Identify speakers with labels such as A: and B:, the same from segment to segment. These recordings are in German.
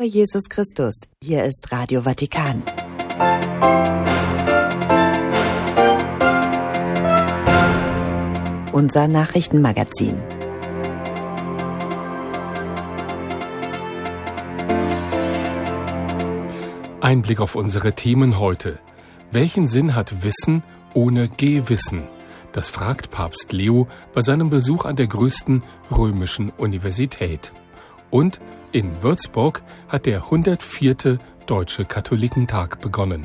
A: Jesus Christus, hier ist Radio Vatikan. Unser Nachrichtenmagazin.
B: Ein Blick auf unsere Themen heute. Welchen Sinn hat Wissen ohne Gewissen? Das fragt Papst Leo bei seinem Besuch an der größten römischen Universität. Und in Würzburg hat der 104. Deutsche Katholikentag begonnen.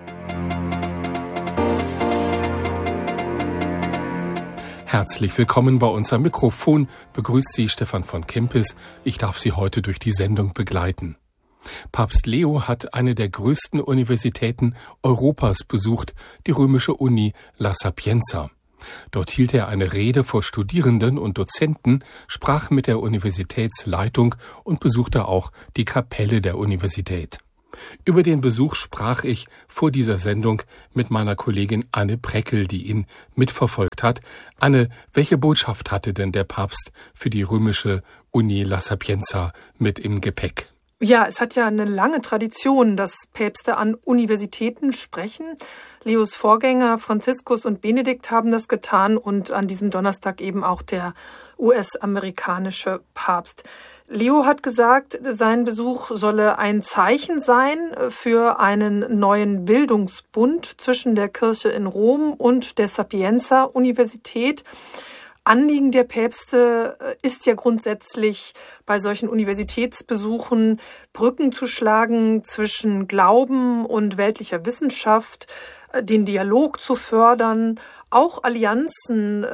B: Herzlich willkommen bei uns am Mikrofon, begrüßt Sie Stefan von Kempis. Ich darf Sie heute durch die Sendung begleiten. Papst Leo hat eine der größten Universitäten Europas besucht, die römische Uni La Sapienza. Dort hielt er eine Rede vor Studierenden und Dozenten, sprach mit der Universitätsleitung und besuchte auch die Kapelle der Universität. Über den Besuch sprach ich vor dieser Sendung mit meiner Kollegin Anne Preckel, die ihn mitverfolgt hat. Anne, welche Botschaft hatte denn der Papst für die römische Uni La Sapienza mit im Gepäck?
C: Ja, es hat ja eine lange Tradition, dass Päpste an Universitäten sprechen. Leos Vorgänger Franziskus und Benedikt haben das getan und an diesem Donnerstag eben auch der US-amerikanische Papst. Leo hat gesagt, sein Besuch solle ein Zeichen sein für einen neuen Bildungsbund zwischen der Kirche in Rom und der Sapienza-Universität. Anliegen der Päpste ist ja grundsätzlich bei solchen Universitätsbesuchen Brücken zu schlagen zwischen Glauben und weltlicher Wissenschaft, den Dialog zu fördern, auch Allianzen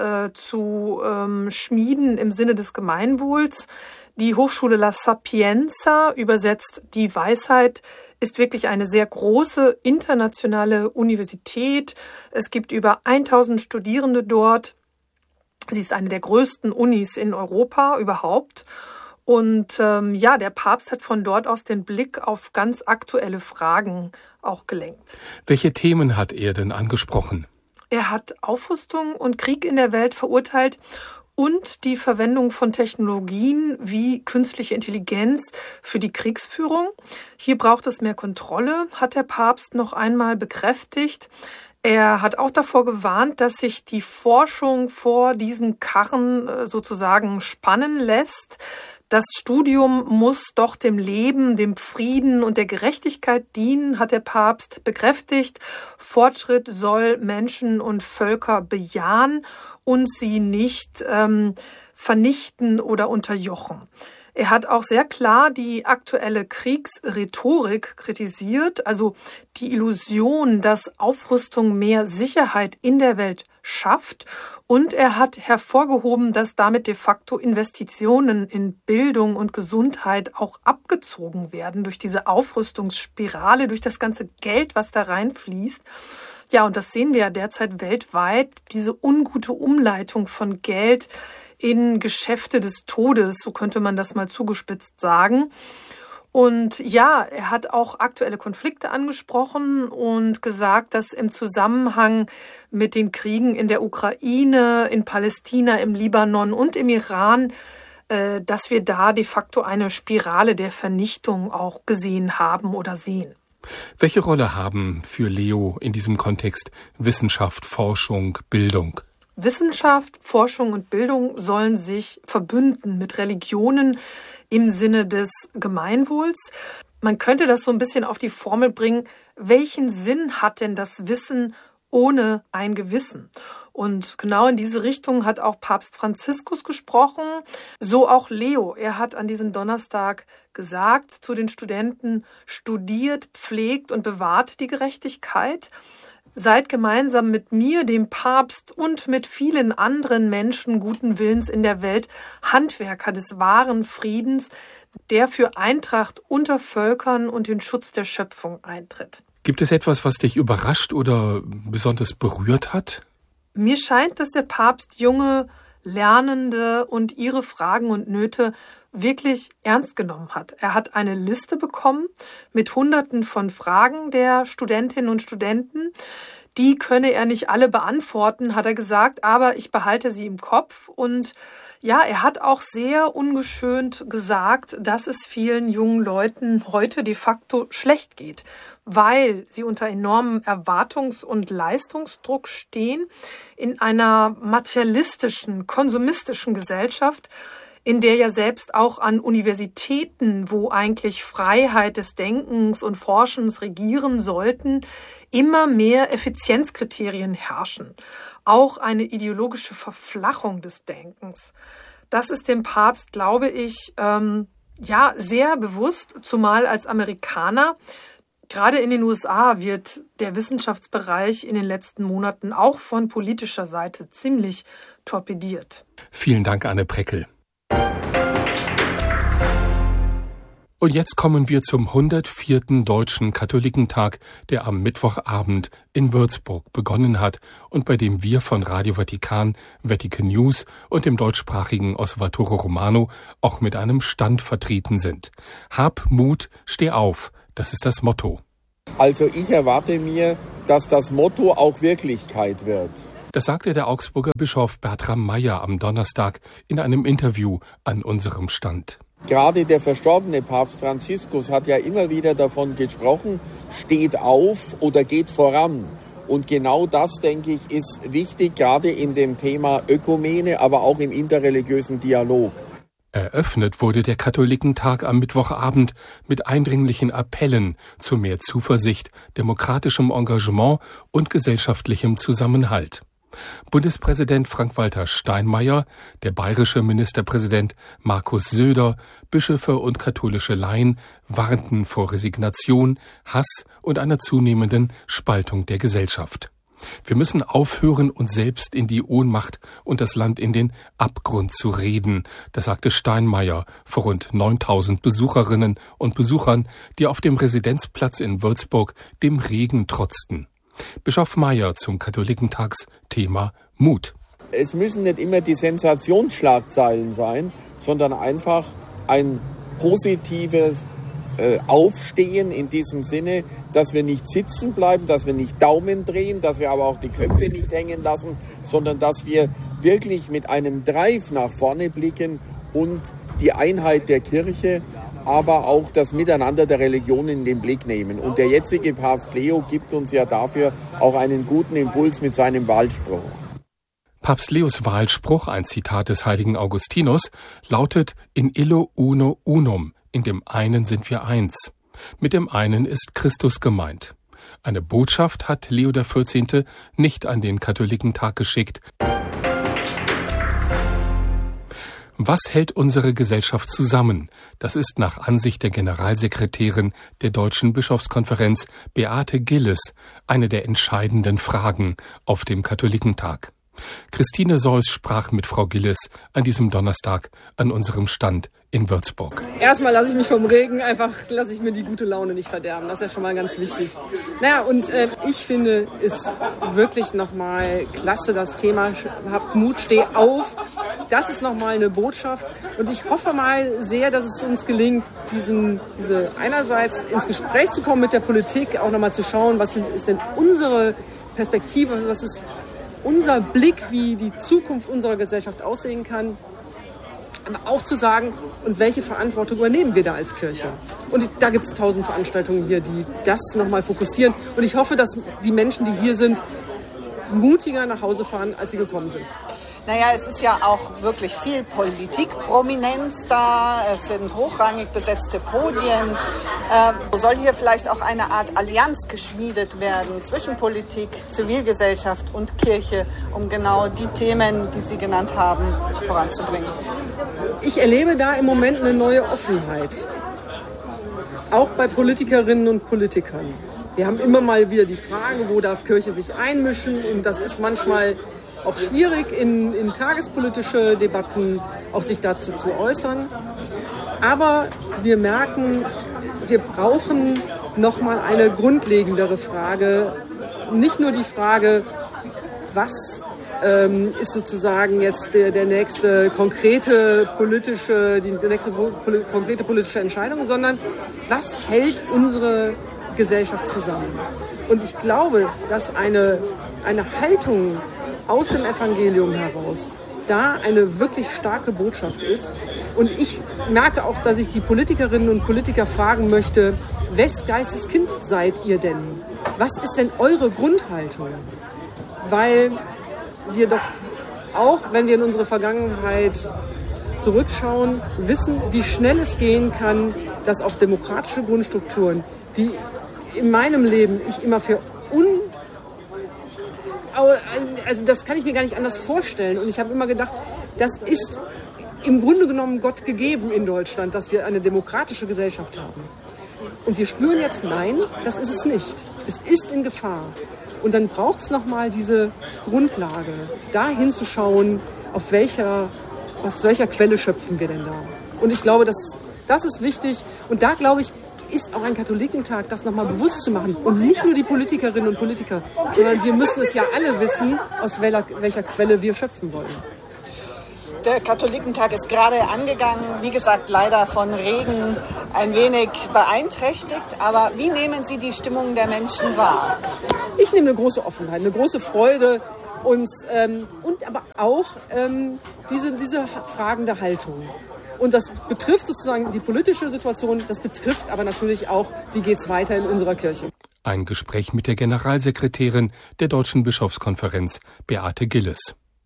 C: zu schmieden im Sinne des Gemeinwohls. Die Hochschule La Sapienza, übersetzt die Weisheit, ist wirklich eine sehr große internationale Universität. Es gibt über 1000 Studierende dort. Sie ist eine der größten Unis in Europa überhaupt. Und der Papst hat von dort aus den Blick auf ganz aktuelle Fragen auch gelenkt.
B: Welche Themen hat er denn angesprochen?
C: Er hat Aufrüstung und Krieg in der Welt verurteilt und die Verwendung von Technologien wie künstliche Intelligenz für die Kriegsführung. Hier braucht es mehr Kontrolle, hat der Papst noch einmal bekräftigt. Er hat auch davor gewarnt, dass sich die Forschung vor diesen Karren sozusagen spannen lässt. Das Studium muss doch dem Leben, dem Frieden und der Gerechtigkeit dienen, hat der Papst bekräftigt. Fortschritt soll Menschen und Völker bejahen und sie nicht vernichten oder unterjochen. Er hat auch sehr klar die aktuelle Kriegsrhetorik kritisiert, also die Illusion, dass Aufrüstung mehr Sicherheit in der Welt schafft. Und er hat hervorgehoben, dass damit de facto Investitionen in Bildung und Gesundheit auch abgezogen werden durch diese Aufrüstungsspirale, durch das ganze Geld, was da reinfließt. Ja, und das sehen wir ja derzeit weltweit, diese ungute Umleitung von Geld in Geschäfte des Todes, so könnte man das mal zugespitzt sagen. Und ja, er hat auch aktuelle Konflikte angesprochen und gesagt, dass im Zusammenhang mit den Kriegen in der Ukraine, in Palästina, im Libanon und im Iran, dass wir da de facto eine Spirale der Vernichtung auch gesehen haben oder sehen.
B: Welche Rolle haben für Leo in diesem Kontext Wissenschaft, Forschung, Bildung?
C: Wissenschaft, Forschung und Bildung sollen sich verbünden mit Religionen im Sinne des Gemeinwohls. Man könnte das so ein bisschen auf die Formel bringen, welchen Sinn hat denn das Wissen ohne ein Gewissen? Und genau in diese Richtung hat auch Papst Franziskus gesprochen, so auch Leo. Er hat an diesem Donnerstag gesagt zu den Studenten, studiert, pflegt und bewahrt die Gerechtigkeit. Seid gemeinsam mit mir, dem Papst und mit vielen anderen Menschen guten Willens in der Welt Handwerker des wahren Friedens, der für Eintracht unter Völkern und den Schutz der Schöpfung eintritt.
B: Gibt es etwas, was dich überrascht oder besonders berührt hat?
C: Mir scheint, dass der Papst junge Lernende und ihre Fragen und Nöte wirklich ernst genommen hat. Er hat eine Liste bekommen mit Hunderten von Fragen der Studentinnen und Studenten, Die könne er nicht alle beantworten, hat er gesagt, aber ich behalte sie im Kopf. Und ja, er hat auch sehr ungeschönt gesagt, dass es vielen jungen Leuten heute de facto schlecht geht, weil sie unter enormem Erwartungs- und Leistungsdruck stehen in einer materialistischen, konsumistischen Gesellschaft, in der ja selbst auch an Universitäten, wo eigentlich Freiheit des Denkens und Forschens regieren sollten, immer mehr Effizienzkriterien herrschen. Auch eine ideologische Verflachung des Denkens. Das ist dem Papst, glaube ich, sehr bewusst, zumal als Amerikaner. Gerade in den USA wird der Wissenschaftsbereich in den letzten Monaten auch von politischer Seite ziemlich torpediert.
B: Vielen Dank, Anne Preckel. Und jetzt kommen wir zum 104. Deutschen Katholikentag, der am Mittwochabend in Würzburg begonnen hat und bei dem wir von Radio Vatikan, Vatican News und dem deutschsprachigen Osservatore Romano auch mit einem Stand vertreten sind. Hab Mut, steh auf, das ist das Motto.
D: Also ich erwarte mir, dass das Motto auch Wirklichkeit wird.
B: Das sagte der Augsburger Bischof Bertram Meyer am Donnerstag in einem Interview an unserem Stand.
D: Gerade der verstorbene Papst Franziskus hat ja immer wieder davon gesprochen, steht auf oder geht voran. Und genau das, denke ich, ist wichtig, gerade in dem Thema Ökumene, aber auch im interreligiösen Dialog.
B: Eröffnet wurde der Katholikentag am Mittwochabend mit eindringlichen Appellen zu mehr Zuversicht, demokratischem Engagement und gesellschaftlichem Zusammenhalt. Bundespräsident Frank-Walter Steinmeier, der bayerische Ministerpräsident Markus Söder, Bischöfe und katholische Laien warnten vor Resignation, Hass und einer zunehmenden Spaltung der Gesellschaft. Wir müssen aufhören, uns selbst in die Ohnmacht und das Land in den Abgrund zu reden, das sagte Steinmeier vor rund 9.000 Besucherinnen und Besuchern, die auf dem Residenzplatz in Würzburg dem Regen trotzten. Bischof Meyer zum Katholikentagsthema Mut.
D: Es müssen nicht immer die Sensationsschlagzeilen sein, sondern einfach ein positives Aufstehen in diesem Sinne, dass wir nicht sitzen bleiben, dass wir nicht Daumen drehen, dass wir aber auch die Köpfe nicht hängen lassen, sondern dass wir wirklich mit einem Drive nach vorne blicken und die Einheit der Kirche, aber auch das Miteinander der Religionen in den Blick nehmen. Und der jetzige Papst Leo gibt uns ja dafür auch einen guten Impuls mit seinem Wahlspruch.
B: Papst Leos Wahlspruch, ein Zitat des heiligen Augustinus, lautet In illo uno unum, in dem einen sind wir eins. Mit dem einen ist Christus gemeint. Eine Botschaft hat Leo XIV. Nicht an den Katholikentag geschickt. Was hält unsere Gesellschaft zusammen? Das ist nach Ansicht der Generalsekretärin der Deutschen Bischofskonferenz Beate Gilles eine der entscheidenden Fragen auf dem Katholikentag. Christine Seuss sprach mit Frau Gilles an diesem Donnerstag an unserem Stand in Würzburg.
E: Erstmal lasse ich mich vom Regen, lasse ich mir die gute Laune nicht verderben. Das ist ja schon mal ganz wichtig. Naja, und ich finde, ist wirklich nochmal klasse, das Thema Habt Mut, steh auf. Das ist nochmal eine Botschaft. Und ich hoffe mal sehr, dass es uns gelingt, diese einerseits ins Gespräch zu kommen mit der Politik, auch nochmal zu schauen, was ist denn unsere Perspektive, was ist unser Blick, wie die Zukunft unserer Gesellschaft aussehen kann, aber auch zu sagen, und welche Verantwortung übernehmen wir da als Kirche? Und da gibt es 1000 Veranstaltungen hier, die das nochmal fokussieren. Und ich hoffe, dass die Menschen, die hier sind, mutiger nach Hause fahren, als sie gekommen sind.
F: Naja, es ist ja auch wirklich viel Politikprominenz da. Es sind hochrangig besetzte Podien. Soll hier vielleicht auch eine Art Allianz geschmiedet werden zwischen Politik, Zivilgesellschaft und Kirche, um genau die Themen, die Sie genannt haben, voranzubringen?
E: Ich erlebe da im Moment eine neue Offenheit. Auch bei Politikerinnen und Politikern. Wir haben immer mal wieder die Frage, wo darf Kirche sich einmischen? Und das ist manchmal auch schwierig, in tagespolitische Debatten auch sich dazu zu äußern. Aber wir merken, wir brauchen nochmal eine grundlegendere Frage. Nicht nur die Frage, was ist sozusagen jetzt der nächste konkrete politische Entscheidung, sondern was hält unsere Gesellschaft zusammen? Und ich glaube, dass eine Haltung aus dem Evangelium heraus da eine wirklich starke Botschaft ist. Und ich merke auch, dass ich die Politikerinnen und Politiker fragen möchte, wes Geistes Kind seid ihr denn? Was ist denn eure Grundhaltung? Weil wir doch auch, wenn wir in unsere Vergangenheit zurückschauen, wissen, wie schnell es gehen kann, dass auch demokratische Grundstrukturen, die in meinem Leben ich immer für also das kann ich mir gar nicht anders vorstellen. Und ich habe immer gedacht, das ist im Grunde genommen Gott gegeben in Deutschland, dass wir eine demokratische Gesellschaft haben. Und wir spüren jetzt, nein, das ist es nicht. Es ist in Gefahr. Und dann braucht es nochmal diese Grundlage, da hinzuschauen, aus welcher Quelle schöpfen wir denn da. Und ich glaube, das ist wichtig. Und da, glaube ich, ist auch ein Katholikentag, das nochmal bewusst zu machen. Und nicht nur die Politikerinnen und Politiker, sondern wir müssen es ja alle wissen, aus welcher Quelle wir schöpfen wollen.
F: Der Katholikentag ist gerade angegangen, wie gesagt, leider von Regen ein wenig beeinträchtigt. Aber wie nehmen Sie die Stimmung der Menschen wahr?
E: Ich nehme eine große Offenheit, eine große Freude und aber auch diese fragende Haltung. Und das betrifft sozusagen die politische Situation, das betrifft aber natürlich auch, wie geht es weiter in unserer Kirche.
B: Ein Gespräch mit der Generalsekretärin der Deutschen Bischofskonferenz, Beate Gilles.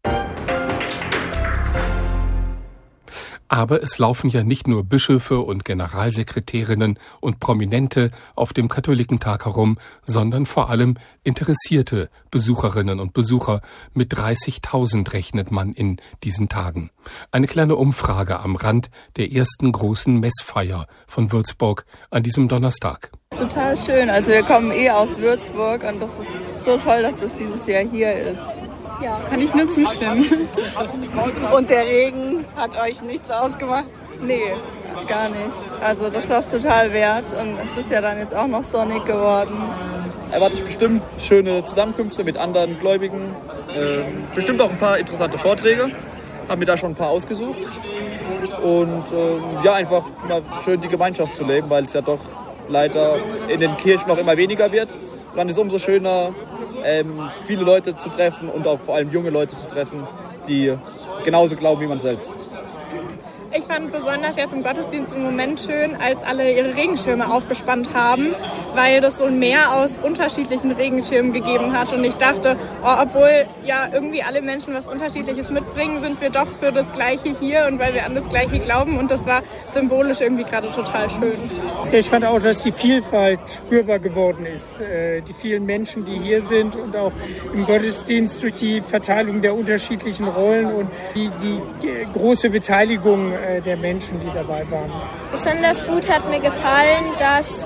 B: Aber es laufen ja nicht nur Bischöfe und Generalsekretärinnen und Prominente auf dem Katholikentag herum, sondern vor allem interessierte Besucherinnen und Besucher. Mit 30.000 rechnet man in diesen Tagen. Eine kleine Umfrage am Rand der ersten großen Messfeier von Würzburg an diesem Donnerstag.
G: Total schön. Also wir kommen aus Würzburg und das ist so toll, dass das dieses Jahr hier ist. Ja, kann ich nur zustimmen.
F: Und der Regen hat euch nichts ausgemacht?
G: Nee, gar nicht. Also das war es total wert und es ist ja dann jetzt auch noch sonnig geworden.
H: Erwarte ich bestimmt schöne Zusammenkünfte mit anderen Gläubigen. Bestimmt auch ein paar interessante Vorträge. Haben mir da schon ein paar ausgesucht. Und einfach mal schön die Gemeinschaft zu leben, weil es ja doch leider in den Kirchen noch immer weniger wird. Und dann ist es umso schöner, viele Leute zu treffen und auch vor allem junge Leute zu treffen, die genauso glauben wie man selbst.
I: Ich fand besonders jetzt im Gottesdienst im Moment schön, als alle ihre Regenschirme aufgespannt haben, weil das so ein Meer aus unterschiedlichen Regenschirmen gegeben hat. Und ich dachte, obwohl ja irgendwie alle Menschen was Unterschiedliches mitbringen, sind wir doch für das Gleiche hier und weil wir an das Gleiche glauben. Und das war symbolisch irgendwie gerade total schön.
J: Ich fand auch, dass die Vielfalt spürbar geworden ist. Die vielen Menschen, die hier sind und auch im Gottesdienst durch die Verteilung der unterschiedlichen Rollen und die große Beteiligung der Menschen, die dabei waren.
K: Besonders gut hat mir gefallen, dass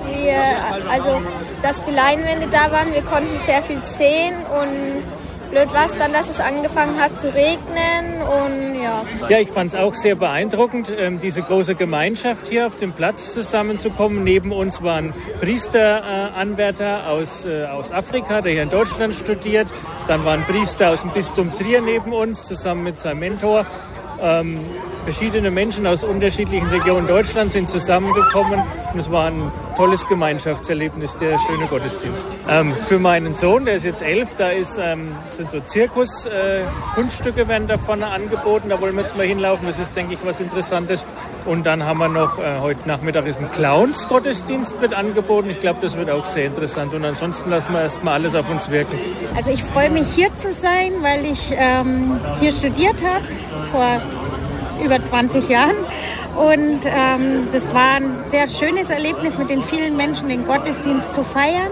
K: die Leinwände da waren. Wir konnten sehr viel sehen und blöd war es dann, dass es angefangen hat zu regnen und ja.
J: Ja, ich fand es auch sehr beeindruckend, diese große Gemeinschaft hier auf dem Platz zusammenzukommen. Neben uns waren Priesteranwärter aus Afrika, der hier in Deutschland studiert. Dann waren Priester aus dem Bistum Trier neben uns, zusammen mit seinem Mentor. Verschiedene Menschen aus unterschiedlichen Regionen Deutschlands sind zusammengekommen und es war ein tolles Gemeinschaftserlebnis, der schöne Gottesdienst. Für meinen Sohn, der ist jetzt 11, da sind so Zirkus-Kunststücke werden da vorne angeboten, da wollen wir jetzt mal hinlaufen, das ist, denke ich, was Interessantes. Und dann haben wir noch, heute Nachmittag ist ein Clowns-Gottesdienst wird angeboten, ich glaube, das wird auch sehr interessant und ansonsten lassen wir erstmal alles auf uns wirken.
L: Also ich freue mich, hier zu sein, weil ich hier studiert habe, vor über 20 Jahren. Und das war ein sehr schönes Erlebnis, mit den vielen Menschen den Gottesdienst zu feiern.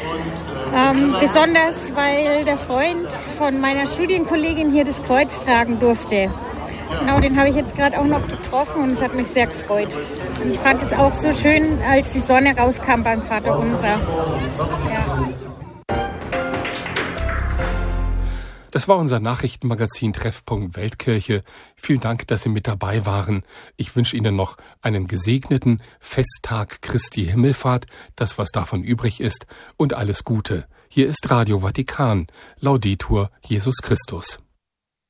L: Besonders, weil der Freund von meiner Studienkollegin hier das Kreuz tragen durfte. Genau, den habe ich jetzt gerade auch noch getroffen und es hat mich sehr gefreut. Und ich fand es auch so schön, als die Sonne rauskam beim Vaterunser. Ja.
B: Das war unser Nachrichtenmagazin Treffpunkt Weltkirche. Vielen Dank, dass Sie mit dabei waren. Ich wünsche Ihnen noch einen gesegneten Festtag Christi Himmelfahrt, das, was davon übrig ist, und alles Gute. Hier ist Radio Vatikan. Laudetur Jesus Christus.